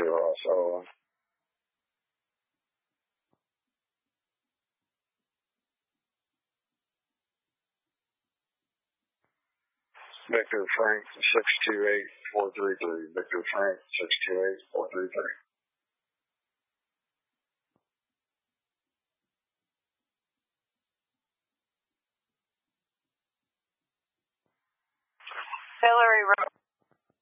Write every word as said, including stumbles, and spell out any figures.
Ross, oh. Victor Frank, six two eight, four three three. Victor Frank, six two eight, four three three. Hillary Ross.